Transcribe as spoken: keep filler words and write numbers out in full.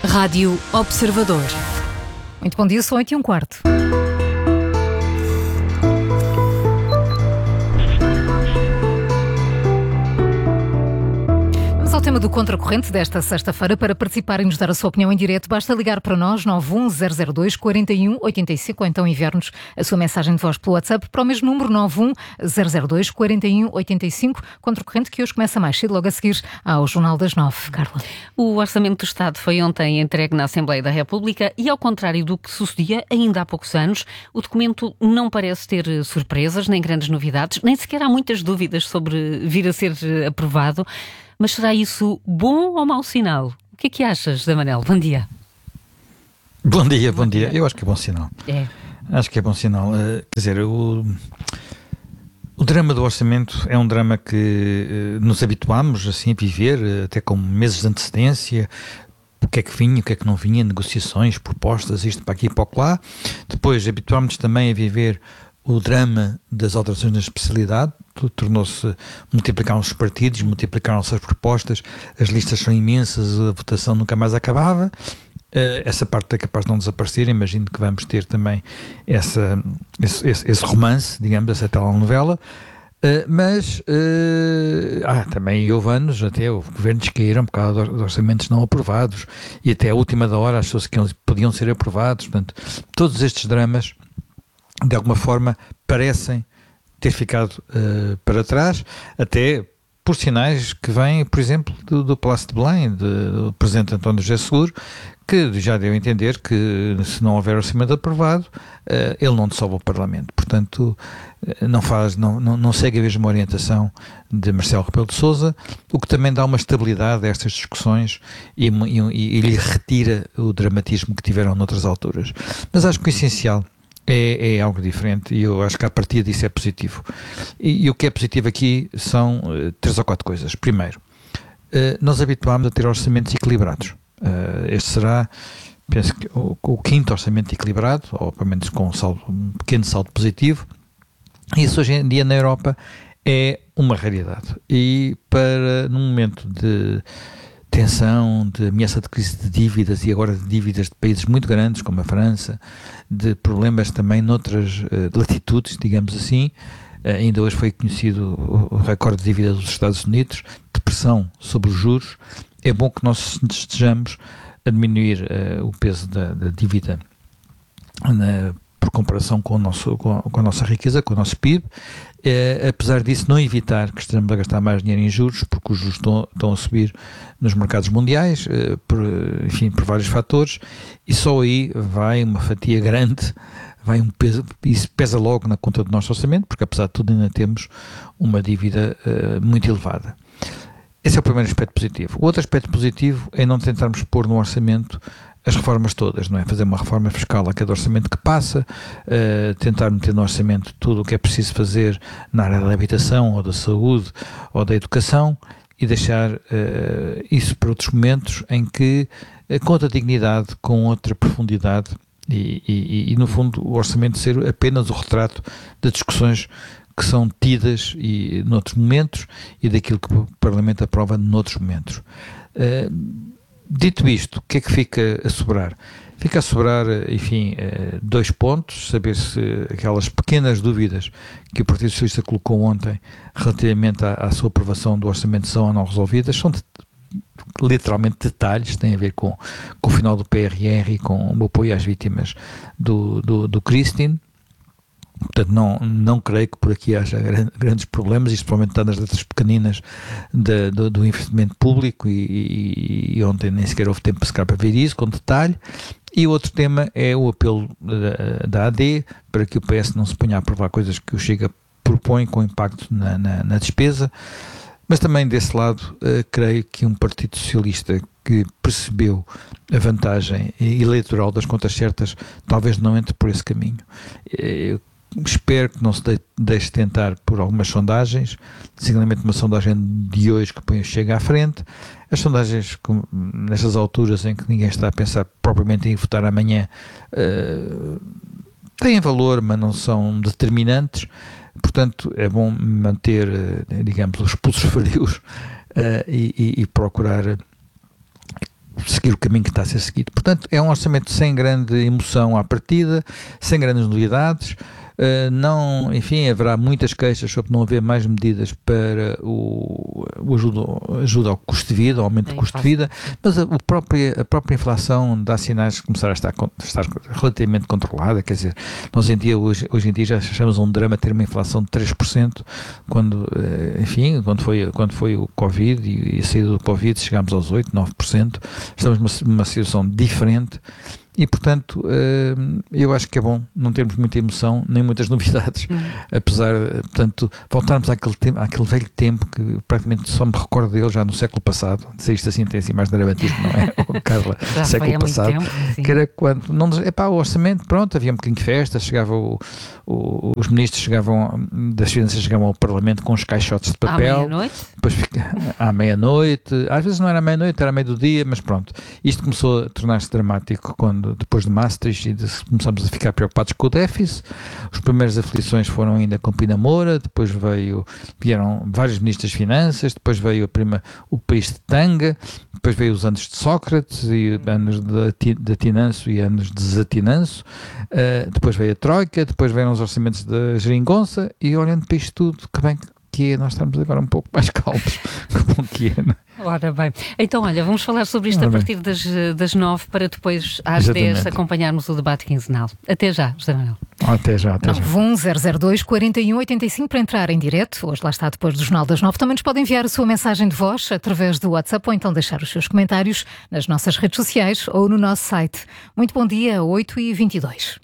Rádio Observador. Muito bom dia, são oito e um quarto. Ao tema do Contracorrente desta sexta-feira. Para participar e nos dar a sua opinião em direto, basta ligar para nós nove um zero zero dois quatro um oito cinco ou então enviar-nos a sua mensagem de voz pelo WhatsApp para o mesmo número nove um zero zero dois quatro um oito cinco. Contracorrente que hoje começa mais cedo, logo a seguir ao Jornal das Nove. Carla. O Orçamento do Estado foi ontem entregue na Assembleia da República e, ao contrário do que sucedia ainda há poucos anos, o documento não parece ter surpresas nem grandes novidades, nem sequer há muitas dúvidas sobre vir a ser aprovado. Mas será isso bom ou mau sinal? O que é que achas, Zé Manel? Bom dia. Bom dia, bom, bom dia. dia. Eu acho que é bom sinal. É. Acho que é bom sinal. Uh, quer dizer, o, o drama do orçamento é um drama que uh, nos habituámos assim, a viver, uh, até com meses de antecedência. O que é que vinha, o que é que não vinha, negociações, propostas, isto para aqui e para lá. Depois habituámos também a viver o drama das alterações na especialidade. Tornou-se, multiplicaram-se os partidos, multiplicaram-se as propostas, as listas são imensas, a votação nunca mais acabava. Uh, essa parte é capaz de não desaparecer. Imagino que vamos ter também essa, esse, esse, esse romance, digamos, essa telenovela. Uh, mas uh, ah, também houve anos, até houve governos que caíram por causa de orçamentos não aprovados e até a última da hora as pessoas que podiam ser aprovados. Portanto, todos estes dramas de alguma forma parecem ter ficado uh, para trás, até por sinais que vêm, por exemplo, do, do Palácio de Belém, de, do Presidente António José Seguro, que já deu a entender que se não houver orçamento aprovado, uh, ele não dissolve o Parlamento. Portanto, uh, não, faz, não, não, não segue a mesma orientação de Marcelo Rebelo de Sousa, o que também dá uma estabilidade a estas discussões e, e, e, e lhe retira o dramatismo que tiveram noutras alturas. Mas acho que o essencial É, é algo diferente e eu acho que a partir disso é positivo. E, e o que é positivo aqui são uh, três ou quatro coisas. Primeiro, uh, nós habituámos a ter orçamentos equilibrados. Uh, este será, penso que, o, o quinto orçamento equilibrado, ou pelo menos com um, saldo, um pequeno saldo positivo. Isso hoje em dia na Europa é uma raridade. E para, num momento de tensão, de ameaça de crise de dívidas e agora de dívidas de países muito grandes como a França, de problemas também noutras uh, latitudes, digamos assim, uh, ainda hoje foi conhecido o, o recorde de dívida dos Estados Unidos, de pressão sobre os juros. É bom que nós estejamos a diminuir uh, o peso da, da dívida na, por comparação com, o nosso, com, a, com a nossa riqueza, com o nosso P I B. É, apesar disso, não evitar que estejamos a gastar mais dinheiro em juros, porque os juros estão, estão a subir nos mercados mundiais, é, por, enfim, por vários fatores, e só aí vai uma fatia grande, vai um peso, isso pesa logo na conta do nosso orçamento, porque apesar de tudo ainda temos uma dívida é, muito elevada. Esse é o primeiro aspecto positivo. O outro aspecto positivo é não tentarmos pôr no orçamento as reformas todas, não é? Fazer uma reforma fiscal a cada orçamento que passa, uh, tentar meter no orçamento tudo o que é preciso fazer na área da habitação, ou da saúde, ou da educação, e deixar uh, isso para outros momentos em que, uh, com outra dignidade, com outra profundidade, e, e, e no fundo o orçamento ser apenas o retrato de discussões que são tidas e, noutros momentos, e daquilo que o Parlamento aprova noutros momentos. Uh, Dito isto, o que é que fica a sobrar? Fica a sobrar, enfim, dois pontos, saber se aquelas pequenas dúvidas que o Partido Socialista colocou ontem relativamente à, à sua aprovação do orçamento são ou não resolvidas, são de, literalmente detalhes, têm a ver com, com o final do P R R e com o apoio às vítimas do, do, do Christine. Portanto, não, não creio que por aqui haja grandes problemas. Isto provavelmente está nas letras pequeninas de, do, do investimento público e, e, e ontem nem sequer houve tempo sequer para ver isso com detalhe. E o outro tema é o apelo da, da A D para que o P S não se ponha a aprovar coisas que o Chega propõe com impacto na, na, na despesa. Mas também desse lado, uh, creio que um Partido Socialista que percebeu a vantagem eleitoral das contas certas talvez não entre por esse caminho. Eu espero que não se de, deixe tentar por algumas sondagens, designadamente uma sondagem de hoje que põe o Chega à frente. As sondagens, como, nestas alturas em que ninguém está a pensar propriamente em votar amanhã, uh, têm valor, mas não são determinantes. Portanto, é bom manter, digamos, os pulsos frios uh, e, e, e procurar seguir o caminho que está a ser seguido. Portanto, é um orçamento sem grande emoção à partida, sem grandes novidades. Uh, não, enfim, haverá muitas queixas sobre não haver mais medidas para o, o ajuda, ajuda ao custo de vida, ao aumento do custo de vida, mas a, o próprio, a própria inflação dá sinais de começar a estar, a estar relativamente controlada. Quer dizer, nós em dia, hoje, hoje em dia já achamos um drama ter uma inflação de três por cento, quando, enfim, quando foi, quando foi o Covid e, e a saída do Covid chegámos aos oito, nove por cento. Estamos numa, numa situação diferente. E, portanto, eu acho que é bom não termos muita emoção, nem muitas novidades, uhum. apesar, portanto, voltarmos àquele, tempo, àquele velho tempo que praticamente só me recordo dele já no século passado. Dizer isto assim tem assim mais dramatismo, não é? O Carla, século passado, tempo, que era quando, não, epá, o orçamento, pronto, havia um bocadinho de festa, chegava o, o, os ministros chegavam, das finanças chegavam ao Parlamento com os caixotes de papel. À meia-noite? Depois fica, à meia-noite, às vezes não era à meia-noite, era à meio do dia, mas pronto. Isto começou a tornar-se dramático quando depois de Maastricht e de, começamos a ficar preocupados com o déficit. Os primeiras aflições foram ainda com Pina Moura, depois veio, vieram vários ministros das Finanças, depois veio a prima, o país de Tanga, depois veio os anos de Sócrates e anos de, de atinanço e anos de desatinanço, uh, depois veio a Troika, depois vieram os orçamentos da Geringonça e olhando para isto tudo, que bem que é, nós estamos agora um pouco mais calmos, que bom que é, não é? Ora bem, então olha, vamos falar sobre isto Ora a partir das, das nove para depois às Exatamente. dez acompanharmos o debate quinzenal. Até já, José Manuel. Até já, até já. nove um zero zero dois, quatro um oito cinco para entrar em direto. Hoje lá está depois do Jornal das nove. Também nos pode enviar a sua mensagem de voz através do WhatsApp ou então deixar os seus comentários nas nossas redes sociais ou no nosso site. Muito bom dia, oito e vinte e dois.